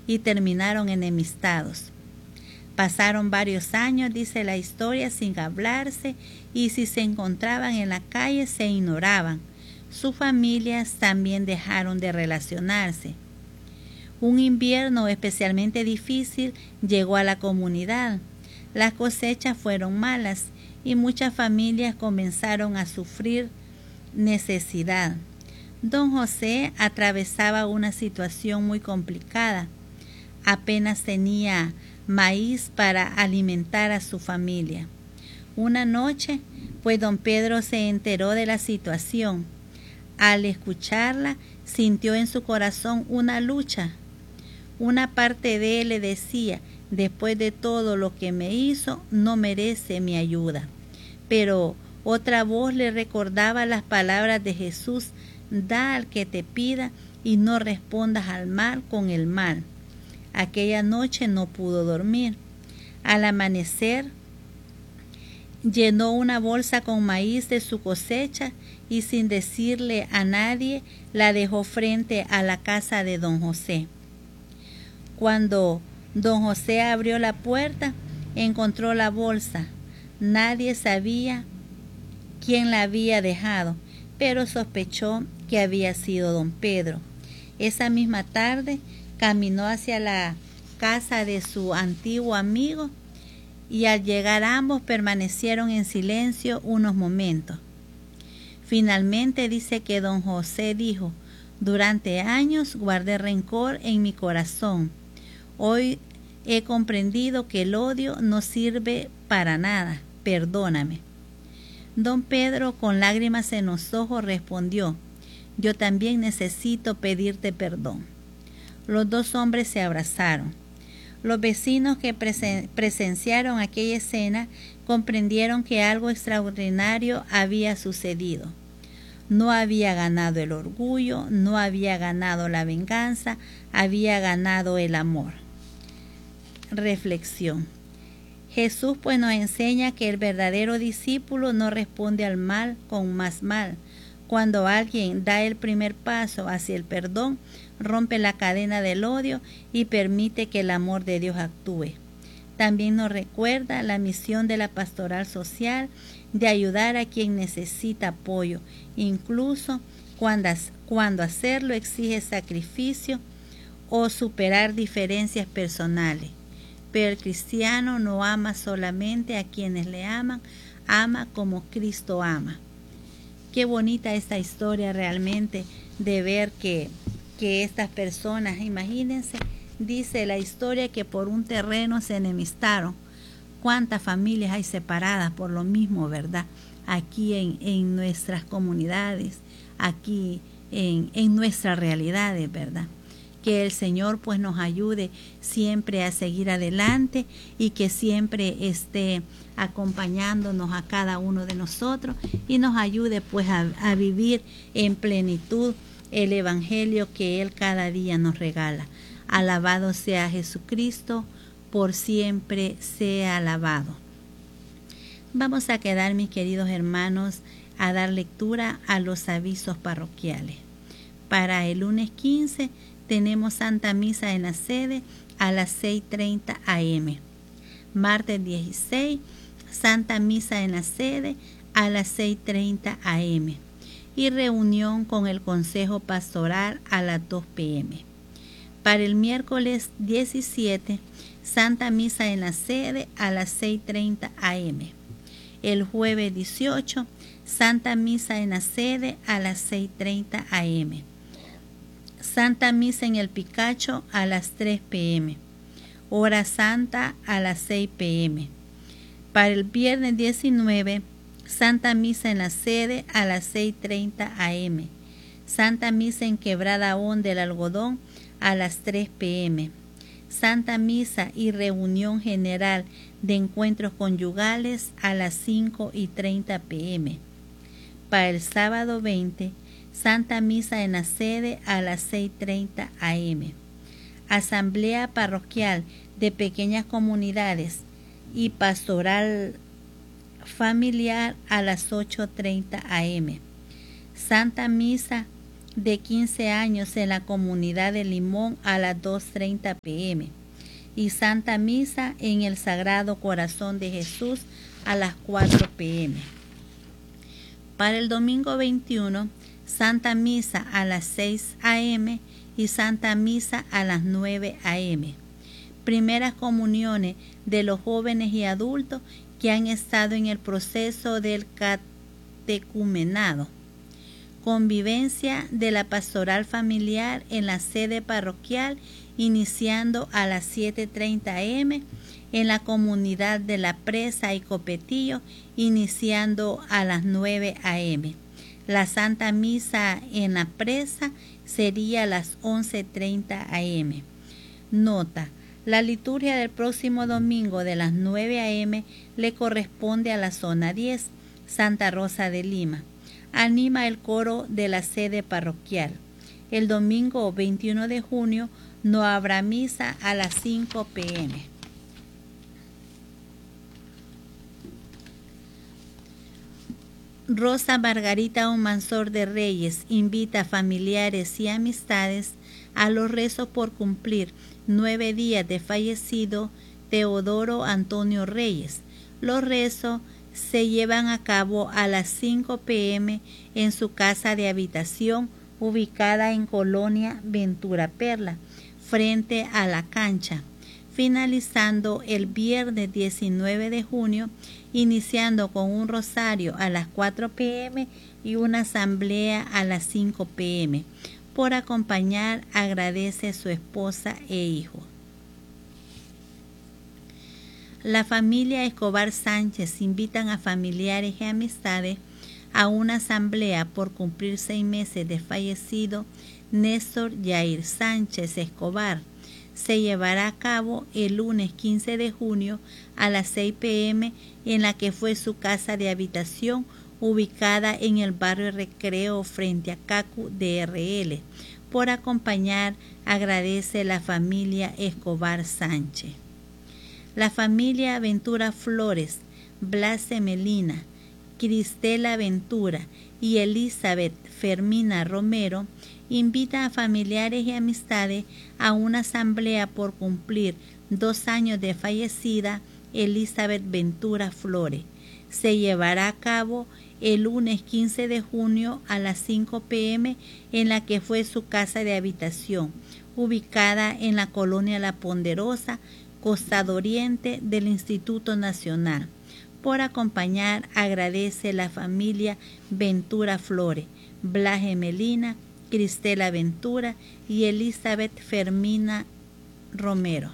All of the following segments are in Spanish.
y terminaron enemistados. Pasaron varios años, dice la historia, sin hablarse, y si se encontraban en la calle se ignoraban. Sus familias también dejaron de relacionarse. Un invierno especialmente difícil llegó a la comunidad. Las cosechas fueron malas y muchas familias comenzaron a sufrir necesidad. Don José atravesaba una situación muy complicada. Apenas tenía maíz para alimentar a su familia. Una noche, pues don Pedro se enteró de la situación. Al escucharla, sintió en su corazón una lucha. Una parte de él le decía: después de todo lo que me hizo, no merece mi ayuda. Pero otra voz le recordaba las palabras de Jesús: da al que te pida y no respondas al mal con el mal. Aquella noche no pudo dormir. Al amanecer, llenó una bolsa con maíz de su cosecha y sin decirle a nadie la dejó frente a la casa de don José. Cuando don José abrió la puerta, encontró la bolsa. Nadie sabía quién la había dejado, pero sospechó que había sido don Pedro. Esa misma tarde caminó hacia la casa de su antiguo amigo y al llegar ambos permanecieron en silencio unos momentos. Finalmente dice que don José dijo: durante años guardé rencor en mi corazón. Hoy he comprendido que el odio no sirve para nada. Perdóname. Don Pedro, con lágrimas en los ojos, respondió: yo también necesito pedirte perdón. Los dos hombres se abrazaron. Los vecinos que presenciaron aquella escena comprendieron que algo extraordinario había sucedido. No había ganado el orgullo, no había ganado la venganza, había ganado el amor. Reflexión. Jesús pues nos enseña que el verdadero discípulo no responde al mal con más mal. Cuando alguien da el primer paso hacia el perdón, rompe la cadena del odio y permite que el amor de Dios actúe. También nos recuerda la misión de la pastoral social de ayudar a quien necesita apoyo, incluso cuando hacerlo exige sacrificio o superar diferencias personales. Pero el cristiano no ama solamente a quienes le aman, ama como Cristo ama. Qué bonita esta historia realmente de ver que estas personas, imagínense, dice la historia que por un terreno se enemistaron. ¿Cuántas familias hay separadas por lo mismo, verdad? Aquí en nuestras comunidades, aquí en nuestras realidades, ¿verdad? Que el Señor pues nos ayude siempre a seguir adelante y que siempre esté acompañándonos a cada uno de nosotros y nos ayude pues a vivir en plenitud el Evangelio que Él cada día nos regala. Alabado sea Jesucristo, por siempre sea alabado. Vamos a quedar, mis queridos hermanos, a dar lectura a los avisos parroquiales. Para el lunes 15 tenemos Santa Misa en la sede a las 6:30 am. Martes 16, Santa Misa en la sede a las 6:30 am. Y reunión con el Consejo Pastoral a las 2 p.m. Para el miércoles 17, Santa Misa en la sede a las 6:30 am. El jueves 18, Santa Misa en la sede a las 6:30 am. Santa Misa en el Picacho a las 3 p.m. Hora Santa a las 6 p.m. Para el viernes 19, Santa Misa en la sede a las 6:30 am. Santa Misa en Quebrada On del Algodón a las 3 p.m. Santa Misa y reunión general de encuentros conyugales a las 5:30 p.m. Para el sábado 20, Santa Misa en la sede a las 6:30 am. Asamblea parroquial de pequeñas comunidades y pastoral familiar a las 8:30 am. Santa Misa de 15 años en la comunidad de Limón a las 2:30 p.m. y Santa Misa en el Sagrado Corazón de Jesús a las 4 p.m. Para el domingo 21, Santa Misa a las 6 a.m. y Santa Misa a las 9 a.m. Primeras comuniones de los jóvenes y adultos que han estado en el proceso del catecumenado. Convivencia de la pastoral familiar en la sede parroquial iniciando a las 7:30 a.m. en la comunidad de La Presa y Copetillo iniciando a las 9 a.m. La Santa Misa en La Presa sería a las 11:30 a.m. Nota: la liturgia del próximo domingo de las 9 a.m. le corresponde a la zona 10, Santa Rosa de Lima. Anima el coro de la sede parroquial. El domingo 21 de junio no habrá misa a las 5 p.m. Rosa Margarita Humansor de Reyes invita a familiares y amistades a los rezos por cumplir 9 días de fallecido Teodoro Antonio Reyes. Los rezos se llevan a cabo a las 5 p.m. en su casa de habitación ubicada en Colonia Ventura Perla, frente a la cancha, finalizando el viernes 19 de junio, iniciando con un rosario a las 4 p.m. y una asamblea a las 5 p.m. Por acompañar, agradece su esposa e hijo. La familia Escobar Sánchez invitan a familiares y amistades a una asamblea por cumplir 6 meses de fallecido Néstor Yair Sánchez Escobar. Se llevará a cabo el lunes 15 de junio a las 6 p.m. en la que fue su casa de habitación ubicada en el barrio Recreo frente a Cacu DRL. Por acompañar, agradece la familia Escobar Sánchez. La familia Ventura Flores, Blase Melina, Cristela Ventura y Elizabeth Fermina Romero invitan a familiares y amistades a una asamblea por cumplir 2 años de fallecida Elizabeth Ventura Flores. Se llevará a cabo el lunes 15 de junio a las 5 p.m. en la que fue su casa de habitación, ubicada en la colonia La Ponderosa, costado oriente del Instituto Nacional. Por acompañar, agradece la familia Ventura Flores, Blase Melina, Cristela Ventura y Elizabeth Fermina Romero.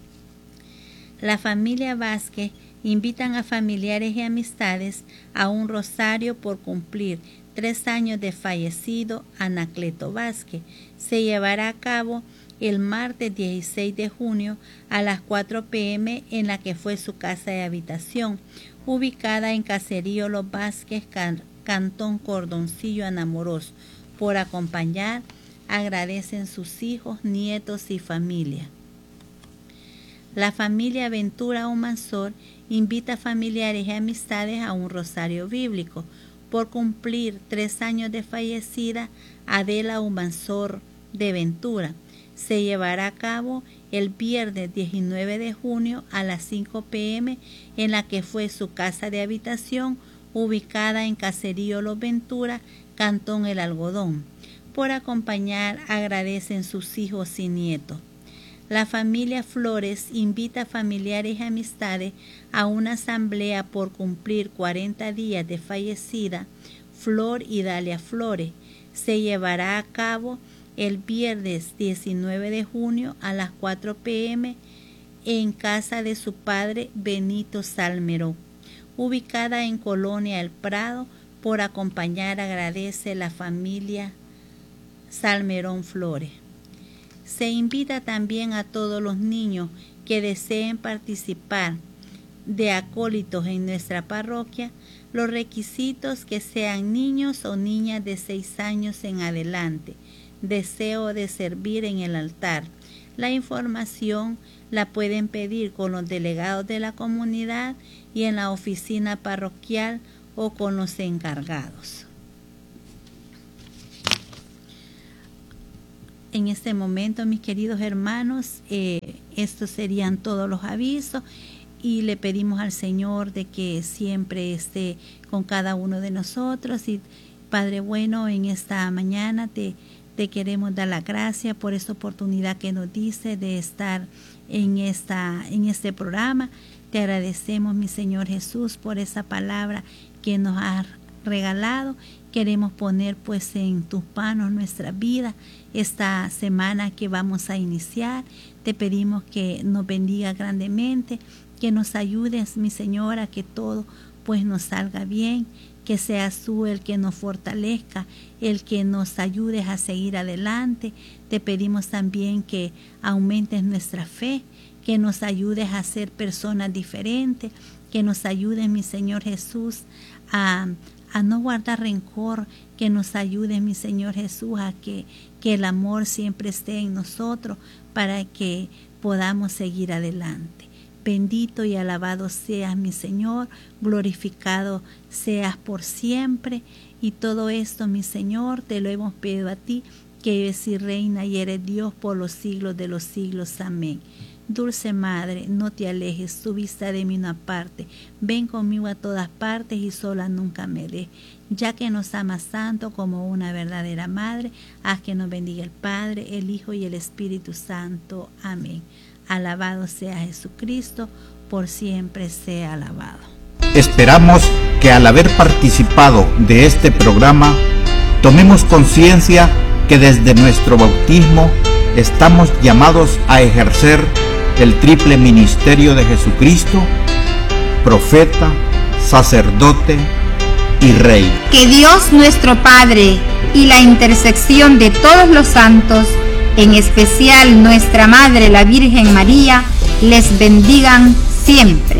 La familia Vázquez invitan a familiares y amistades a un rosario por cumplir 3 años de fallecido Anacleto Vázquez. Se llevará a cabo el martes 16 de junio a las 4 p.m. en la que fue su casa de habitación, ubicada en Caserío Los Vázquez, Cantón Cordoncillo, Anamoros. Por acompañar, agradecen sus hijos, nietos y familia. La familia Ventura Humansor invita a familiares y amistades a un rosario bíblico por cumplir 3 años de fallecida Adela Humansor de Ventura. Se llevará a cabo el viernes 19 de junio a las 5 p.m. en la que fue su casa de habitación ubicada en Caserío Los Ventura, Cantón El Algodón. Por acompañar, agradecen sus hijos y nietos. La familia Flores invita a familiares y amistades a una asamblea por cumplir 40 días de fallecida Flor Idalia Flores. Se llevará a cabo el viernes 19 de junio a las 4 p.m. en casa de su padre Benito Salmerón, ubicada en Colonia El Prado. Por acompañar, agradece la familia Salmerón Flores. Se invita también a todos los niños que deseen participar de acólitos en nuestra parroquia. Los requisitos: que sean niños o niñas de 6 años en adelante. Deseo de servir en el altar. La información la pueden pedir con los delegados de la comunidad y en la oficina parroquial o con los encargados. en este momento, mis queridos hermanos, estos serían todos los avisos y le pedimos al Señor de que siempre esté con cada uno de nosotros. Y Padre bueno, en esta mañana te queremos dar la gracia por esta oportunidad que nos dice de estar en este programa. Te agradecemos, mi Señor Jesús, por esa palabra que nos has regalado. Queremos poner pues en tus manos nuestra vida esta semana que vamos a iniciar. Te pedimos que nos bendiga grandemente, que nos ayudes, mi Señor, a que todo pues nos salga bien, que seas tú el que nos fortalezca, el que nos ayudes a seguir adelante. Te pedimos también que aumentes nuestra fe, que nos ayudes a ser personas diferentes, que nos ayudes, mi Señor Jesús, a no guardar rencor, que nos ayudes, mi Señor Jesús, a que el amor siempre esté en nosotros para que podamos seguir adelante. Bendito y alabado seas, mi Señor, glorificado seas por siempre. Y todo esto, mi Señor, te lo hemos pedido a ti, que eres y reina y eres Dios por los siglos de los siglos. Amén. Dulce Madre, no te alejes, tu vista de mí no aparte. Ven conmigo a todas partes y sola nunca me dejes. Ya que nos amas tanto como una verdadera Madre, haz que nos bendiga el Padre, el Hijo y el Espíritu Santo. Amén. Alabado sea Jesucristo, por siempre sea alabado. Esperamos que al haber participado de este programa, tomemos conciencia que desde nuestro bautismo estamos llamados a ejercer el triple ministerio de Jesucristo, profeta, sacerdote y rey. Que Dios nuestro Padre y la intersección de todos los santos, en especial nuestra Madre la Virgen María, les bendigan siempre.